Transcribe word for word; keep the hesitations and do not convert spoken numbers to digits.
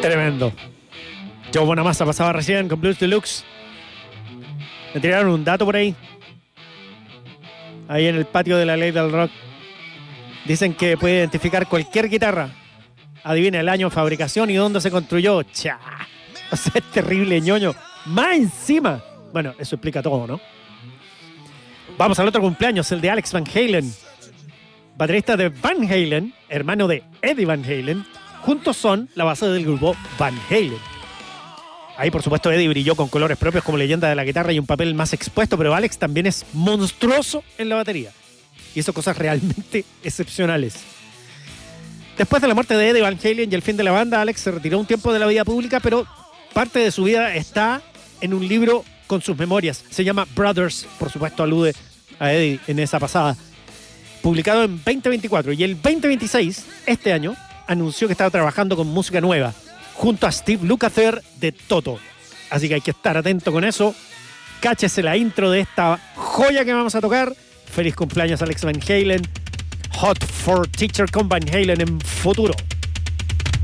Tremendo. Joe Bonamassa pasaba recién con Blues Deluxe. Me tiraron un dato por ahí. Ahí en el patio de la Ley del Rock. Dicen que puede identificar cualquier guitarra. Adivina el año de fabricación y dónde se construyó. Cha. O sea, es terrible, ñoño. Más encima. Bueno, eso explica todo, ¿no? Vamos al otro cumpleaños, el de Alex Van Halen. Baterista de Van Halen, hermano de Eddie Van Halen. Juntos son la base del grupo Van Halen. Ahí, por supuesto, Eddie brilló con colores propios como leyenda de la guitarra y un papel más expuesto, pero Alex también es monstruoso en la batería. Y hizo cosas realmente excepcionales. Después de la muerte de Eddie Van Halen y el fin de la banda, Alex se retiró un tiempo de la vida pública, pero parte de su vida está en un libro con sus memorias. Se llama Brothers, por supuesto alude a Eddie en esa pasada. Publicado en veinte veinticuatro. Y el veinte veintiséis, este año, anunció que estaba trabajando con música nueva, junto a Steve Lukather de Toto. Así que hay que estar atento con eso. Cáchese la intro de esta joya que vamos a tocar. Feliz cumpleaños Alex Van Halen. Hot for Teacher con Van Halen en futuro.